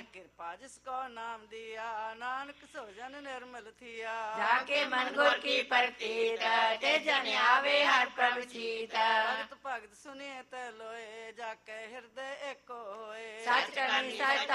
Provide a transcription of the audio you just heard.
कृपा जिसको नाम दिया नानक सो जन निर्मल थिया जाके मन गुर की प्रतीत ते जन आवे हर प्रभ चीत भगत भगत सुनिए ते लोए जाके हृदय एको होए सच करनी सच